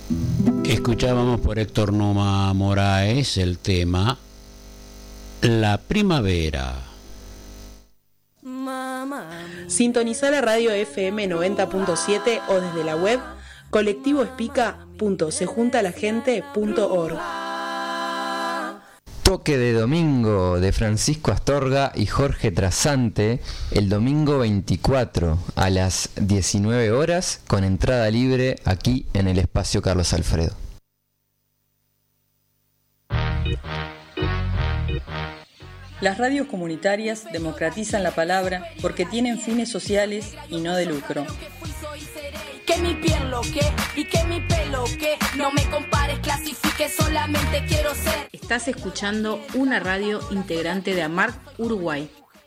Escuchábamos por Héctor Numa Moraes el tema La Primavera. Sintoniza la radio FM 90.7 o desde la web colectivoespica.sejuntalagente.org. Toque de domingo de Francisco Astorga y Jorge Trasante el domingo 24 a las 19 horas con entrada libre aquí en el espacio Carlos Alfredo. Las radios comunitarias democratizan la palabra porque tienen fines sociales y no de lucro. Que mi piel lo que y que mi pelo que no me compares, clasifique, solamente quiero ser. Estás escuchando una radio integrante de AMARC Uruguay.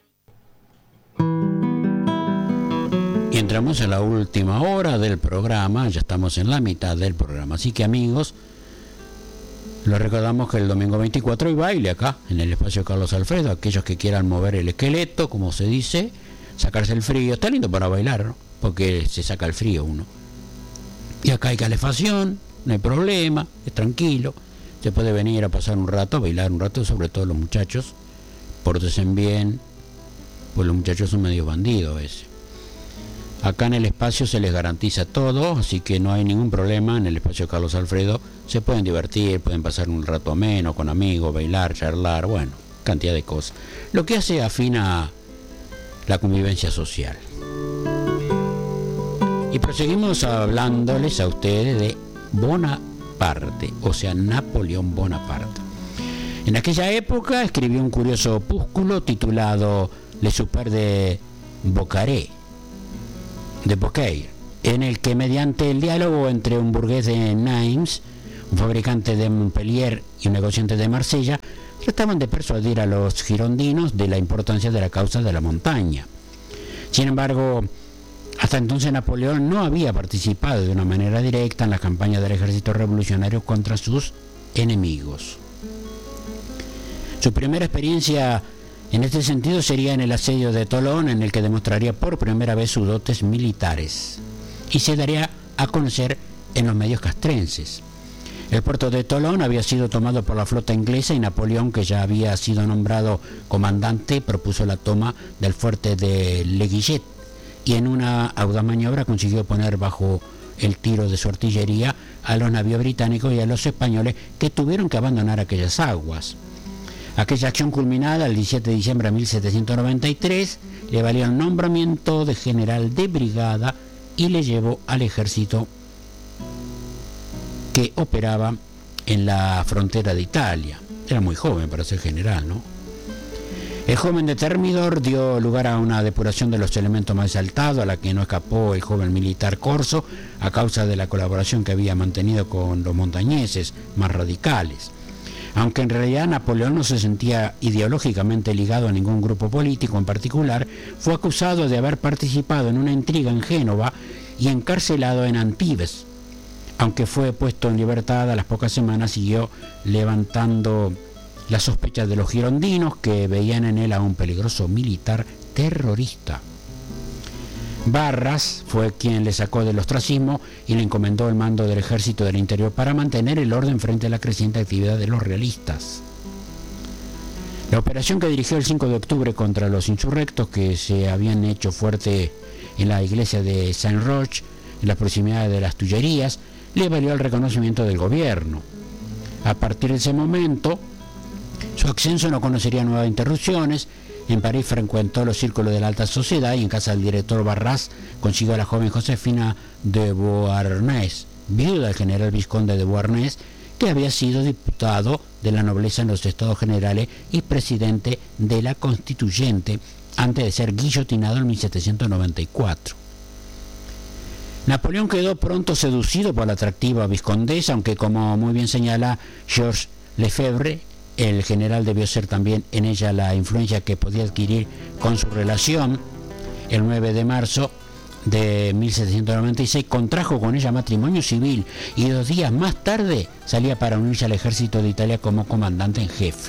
Y entramos en la última hora del programa, ya estamos en la mitad del programa, así que amigos, les recordamos que el domingo 24 hay baile acá, en el espacio Carlos Alfredo. Aquellos que quieran mover el esqueleto, como se dice, sacarse el frío. Está lindo para bailar, ¿no? Porque se saca el frío uno. Y acá hay calefacción, no hay problema, es tranquilo. Se puede venir a pasar un rato, a bailar un rato, sobre todo los muchachos. Pórtense bien, pues los muchachos son medio bandidos ese. Acá en el espacio se les garantiza todo, así que no hay ningún problema. En el espacio Carlos Alfredo se pueden divertir, pueden pasar un rato ameno con amigos, bailar, charlar, bueno, cantidad de cosas. Lo que hace afina la convivencia social. Y proseguimos hablándoles a ustedes de Bonaparte, o sea, Napoleón Bonaparte. En aquella época escribió un curioso opúsculo titulado Le Super de Boccaire, en el que mediante el diálogo entre un burgués de Nimes, un fabricante de Montpellier y un negociante de Marsella, trataban de persuadir a los girondinos de la importancia de la causa de la montaña. Sin embargo, hasta entonces Napoleón no había participado de una manera directa en la campaña del ejército revolucionario contra sus enemigos. Su primera experiencia en este sentido sería en el asedio de Tolón, en el que demostraría por primera vez sus dotes militares y se daría a conocer en los medios castrenses. El puerto de Tolón había sido tomado por la flota inglesa y Napoleón, que ya había sido nombrado comandante, propuso la toma del fuerte de Le Guillet y en una audaz maniobra consiguió poner bajo el tiro de su artillería a los navíos británicos y a los españoles, que tuvieron que abandonar aquellas aguas. Aquella acción culminada el 17 de diciembre de 1793 le valió el nombramiento de general de brigada y le llevó al ejército que operaba en la frontera de Italia. Era muy joven para ser general, ¿no? El joven de Thermidor dio lugar a una depuración de los elementos más exaltados, a la que no escapó el joven militar Corso, a causa de la colaboración que había mantenido con los montañeses más radicales. Aunque en realidad Napoleón no se sentía ideológicamente ligado a ningún grupo político en particular, fue acusado de haber participado en una intriga en Génova y encarcelado en Antibes. Aunque fue puesto en libertad, a las pocas semanas siguió levantando las sospechas de los girondinos, que veían en él a un peligroso militar terrorista. Barras fue quien le sacó del ostracismo y le encomendó el mando del ejército del interior para mantener el orden frente a la creciente actividad de los realistas. La operación que dirigió el 5 de octubre contra los insurrectos, que se habían hecho fuerte en la iglesia de Saint-Roch, en las proximidades de las Tullerías, le valió el reconocimiento del gobierno. A partir de ese momento, su ascenso no conocería nuevas interrupciones. En París frecuentó los círculos de la alta sociedad y en casa del director Barras consiguió a la joven Josefina de Beauharnais, viuda del general vizconde de Beauharnais, que había sido diputado de la nobleza en los Estados Generales y presidente de la Constituyente antes de ser guillotinado en 1794. Napoleón quedó pronto seducido por la atractiva vizcondesa, aunque, como muy bien señala Georges Lefebvre, el general debió ser también en ella la influencia que podía adquirir con su relación. El 9 de marzo de 1796 contrajo con ella matrimonio civil y 2 días más tarde salía para unirse al ejército de Italia como comandante en jefe.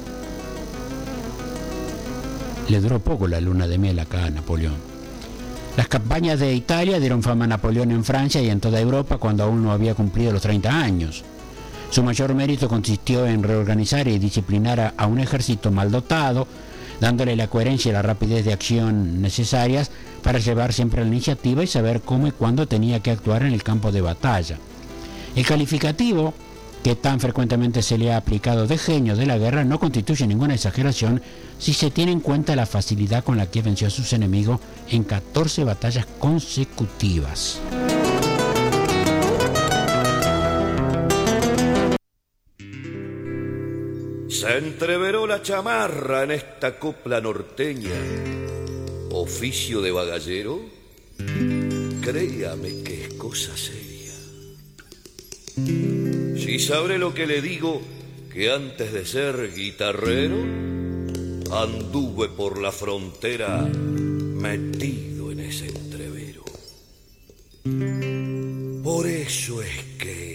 Le duró poco la luna de miel acá a Napoleón. Las campañas de Italia dieron fama a Napoleón en Francia y en toda Europa cuando aún no había cumplido los 30 años. Su mayor mérito consistió en reorganizar y disciplinar a un ejército mal dotado, dándole la coherencia y la rapidez de acción necesarias para llevar siempre la iniciativa y saber cómo y cuándo tenía que actuar en el campo de batalla. El calificativo que tan frecuentemente se le ha aplicado de genio de la guerra no constituye ninguna exageración si se tiene en cuenta la facilidad con la que venció a sus enemigos en 14 batallas consecutivas. Se entreveró la chamarra en esta copla norteña. Oficio de bagallero, créame que es cosa seria. Si sabré lo que le digo, que antes de ser guitarrero, anduve por la frontera metido en ese entrevero. Por eso es que